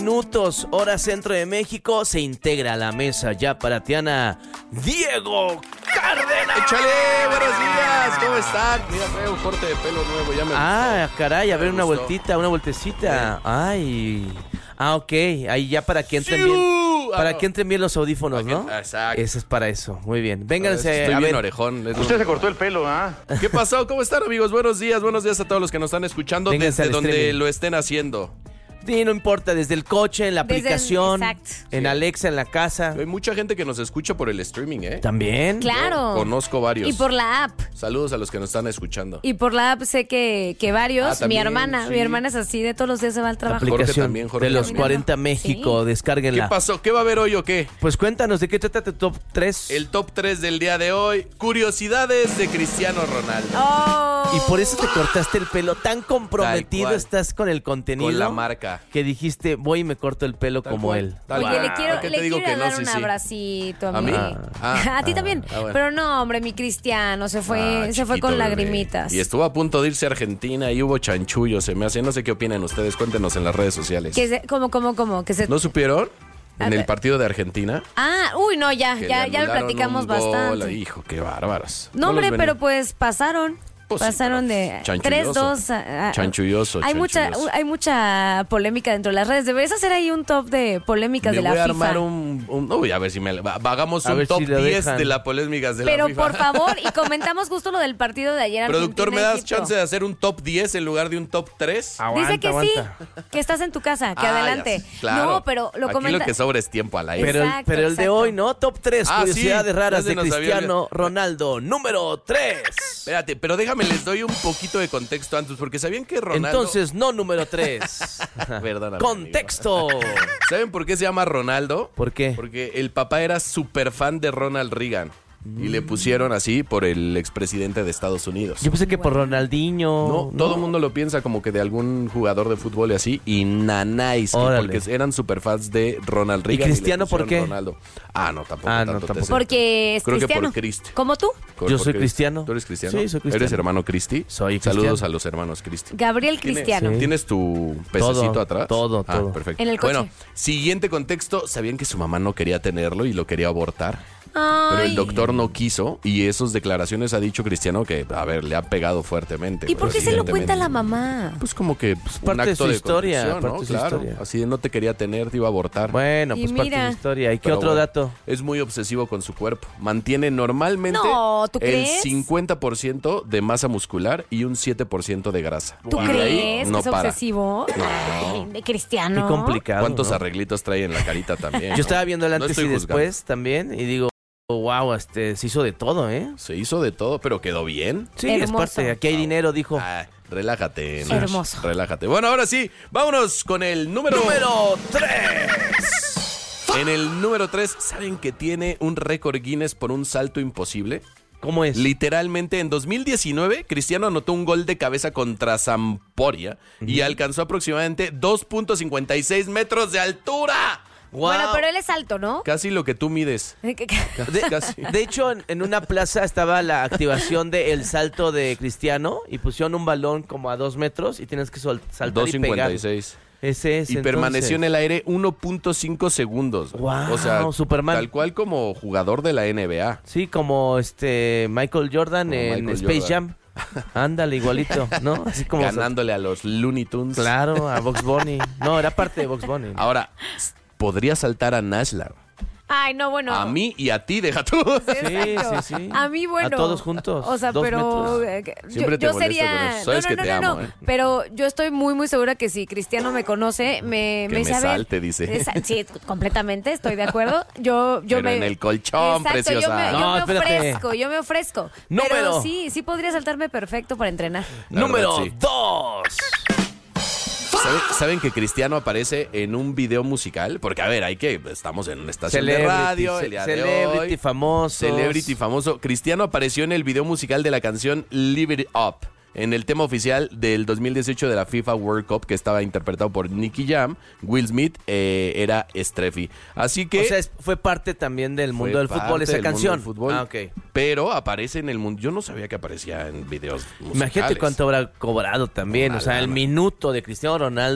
Minutos, hora centro de México, se integra a la mesa ya para Tiana Diego Cárdenas. ¡Échale! ¡Buenos días! ¿Cómo están? Mira, traigo un corte de pelo nuevo, ya me gustó. Caray, a ver, una gustó. vueltita, una vueltecita. Sí. Ay. Ok, ahí ya para que entren bien. Para que entren bien los audífonos, ¿no? Exacto. Eso es para eso. Muy bien. Vénganse. Estoy a bien ver. orejón. Usted se cortó el pelo, ¿ah? ¿Qué pasó? ¿Cómo están, amigos? Buenos días a todos los que nos están escuchando Vénganse desde al donde streaming. lo estén haciendo. Sí, no importa, desde el coche, en la aplicación, exacto. en Alexa, en la casa. Hay mucha gente que nos escucha por el streaming, ¿eh? También. Claro. Conozco varios. Y por la app. Saludos a los que nos están escuchando. Y por la app sé que varios. También, mi hermana es así, de todos los días se va al La trabajo. aplicación también, Jorge de los también. 40 México, Sí. descárguenla. ¿Qué pasó? ¿Qué va a haber hoy o qué? Pues cuéntanos, ¿de qué trata tu top 3? El top 3 del día de hoy. Curiosidades de Cristiano Ronaldo. Oh. Y por eso te cortaste el pelo, tan comprometido Tal cual. estás con el contenido. Con la marca. Que dijiste, voy y me corto el pelo Tal como cual, él. tal Oye, cual. le quiero, ¿Por qué le te digo quiero que no? dar Sí, un sí. abracito ¿A mí? a ti también. bueno. Pero no, hombre, mi Cristiano se fue Chiquito con bebé. lagrimitas. Y estuvo a punto de irse a Argentina y hubo chanchullo, se me hace. No sé qué opinan ustedes, cuéntenos en las redes sociales. ¿Cómo? Que se... ¿No supieron? A En el ver. partido de Argentina. Uy, no, ya que lo le anularon platicamos un gol. bastante. Hijo, qué bárbaros. No, hombre, los pero ven- pues pasaron. Pues sí, Pasaron pero de chanchulloso. 3-2 Chanchulloso, Hay chanchulloso. mucha polémica dentro de las redes. Deberías hacer ahí un top de polémicas Me de la voy a FIFA. armar uy, a ver si hagamos A un ver top si lo 10 dejan. de las polémicas de Pero la FIFA. por favor, y comentamos justo lo del partido de ayer. Productor, ¿me das Argentina-Egipto. chance de hacer un top 10 en lugar de un top 3? Dice que sí, que estás en tu casa, que adelante. Ya, sí, claro. No, pero lo Aquí comenta. lo que sobra es tiempo al aire. Pero, Exacto, pero el de exacto. hoy, ¿no? Top 3, Ah, curiosidades sí, raras ya de se nos había Cristiano olvidado. Ronaldo. Número 3. Espérate, pero déjame, les doy un poquito de contexto antes, porque ¿sabían que Ronaldo... Entonces, no número 3. Perdóname, Contexto. ¿Saben por qué se llama Ronaldo? ¿Por qué? Porque el papá era súper fan de Ronald Reagan. Y le pusieron así por el expresidente de Estados Unidos. Yo pensé que por Ronaldinho. No, todo el mundo lo piensa como que de algún jugador de fútbol y así. Y nanáis, Órale. porque eran super fans de Ronald Reagan. Cristiano le por pusieron qué? Ronaldo. No, tampoco. Ah, no, tanto tampoco. te sé. Porque es Creo que cristiano. por Cristo. ¿Como tú? Yo soy cristiano. ¿Tú eres cristiano? Sí, soy cristiano. ¿Eres hermano Cristi? Soy Saludos cristiano. a los hermanos Cristi. Gabriel Cristiano. Sí. ¿Tienes tu pececito Todo, atrás? todo. Perfecto. En el coche. Bueno, siguiente contexto. ¿Sabían que su mamá no quería tenerlo y lo quería abortar? Ay. Pero el doctor no quiso y esas declaraciones ha dicho Cristiano que, a ver, le ha pegado fuertemente. ¿Y por qué se lo cuenta la Evidentemente. mamá? Pues como que un parte de acto su de historia, contrición, parte ¿no? de su Claro, historia. así de no te quería tener, te iba a abortar. Bueno, Y pues parte de mira. la historia. ¿Y qué Pero otro bueno, dato? Es muy obsesivo con su cuerpo. Mantiene normalmente No, ¿tú el crees? 50% de masa muscular y un 7% de grasa. ¿Tú Y de ahí crees no que es para. obsesivo? Ay, de Cristiano. Qué complicado. ¿Cuántos ¿no? arreglitos trae en la carita también? Yo estaba viendo el No antes y estoy juzgando. después también y digo, wow, se hizo de todo, ¿eh? Se hizo de todo, pero quedó bien. Sí, es Hermoso. parte. Aquí hay dinero, dijo. Relájate, Nash. Hermoso. Relájate. Bueno, ahora sí, vámonos con el número 3. En el número 3, ¿saben que tiene un récord Guinness por un salto imposible? ¿Cómo es? Literalmente, en 2019, Cristiano anotó un gol de cabeza contra Sampdoria y alcanzó aproximadamente 2.56 metros de altura. Wow. Bueno, pero él es alto, ¿no? Casi lo que tú mides. Casi. De hecho, en una plaza estaba la activación del salto de Cristiano y pusieron un balón como a 2 metros y tienes que saltar y pegar. 2.56. Ese es, Y permaneció en el aire 1.5 segundos. Guau, o sea, Superman. tal cual como jugador de la NBA. Sí, como Michael Jordan Como en Michael Space Jordan. Jam. Ándale, igualito, ¿no? Así como Ganándole a los Looney Tunes. Claro, a Bugs Bunny. No, era parte de Bugs Bunny. Ahora, podría saltar a Nashla. Ay, no, bueno. A mí y a ti, deja tú. Exacto. sí. A mí, bueno. A todos juntos, O sea, 2 pero. metros. Siempre te yo molesto sería. con eso. Sabes que te amo, ¿eh? Pero yo estoy muy, muy segura que si Cristiano me conoce, me Que dice, me a ver, salte, dice. Sí, completamente, estoy de acuerdo. Yo Pero me. en el colchón, Exacto, preciosa. No, espérate. Yo me ofrezco. Número. Pero sí podría saltarme perfecto para entrenar. La Número verdad, sí. 2. ¿Saben que Cristiano aparece en un video musical? Porque, a ver, estamos en una estación de radio el día de Celebrity hoy. famoso. Celebrity famoso. Cristiano apareció en el video musical de la canción Live It Up, en el tema oficial del 2018 de la FIFA World Cup, que estaba interpretado por Nicky Jam. Will Smith era Streffy. Así que... O sea, fue parte también del mundo fue del fútbol parte esa del mundo canción. del fútbol, Ah, ok. Pero aparece en el mundo. Yo no sabía que aparecía en videos musicales. Imagínate cuánto habrá cobrado también. Una O sea, el lana. minuto de Cristiano Ronaldo.